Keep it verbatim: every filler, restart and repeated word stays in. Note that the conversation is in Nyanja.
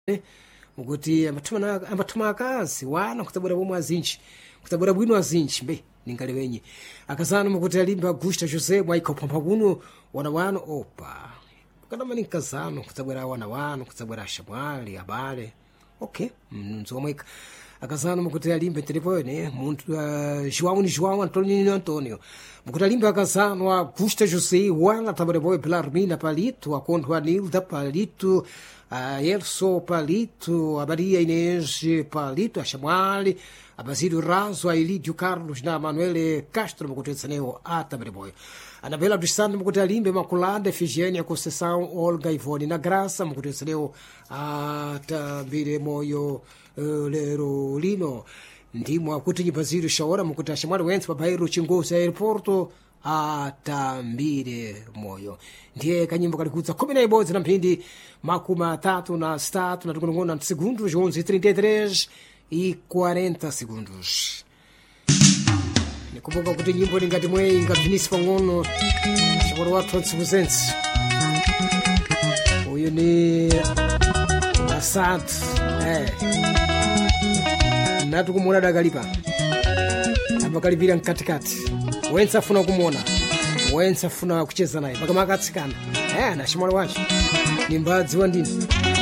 Mukuti amatuma amatuma akazi wana kutabura bomwe azinji kutabura bwino azinji mbe ningale wenye akazana mukuti alimba Augusta Jose mwaika pampa kuno wana wana opa kana mani kazano kutabura wana wana kutabura shamwali abale okay nzo mwika akazana mukuti alimba telefone muntu uh, João ni João Antonio ni Antonio mukuti alimba akazano Augusta Jose wana tabura boy Pilarmina Palito akondo Anilda Palito a Elso Palito, a Maria Inês Palito, a Chamali, a Basílio Raso, a Elidio Carlos, na Manuele Castro, Mocotezaneo, a Tabereboy. A Anabela dos Santos, Mocotalimba, Imaculada, Efigênia, Conceição, Olga, Ivone, na Graça, Mocotezaneo, a Taberemoio, Lerolino, Ndimo, a Coutinho Basílio, Shaora, Mocotachamar, Wentz, Papairo, Chingoso, Aeroporto, atambire moyo ndiye kanyimbo kalikuza kumi na ibodzi na mphindi makumi atatu na statu na tukunongona segundos onze e trinta e três e quarenta segundos. Nikumbuka kuti nyimbo ingati mwe ingaphinisi pang'ono chikolo wathu watsikuzensi uyu ni Asad eh natu kumona dakalipa apakalipira mkatikati wenza afuna kumona wenza afuna kucheza naye mpaka makatsikana eh na shimwalo wacho ni mbadzi wa ndini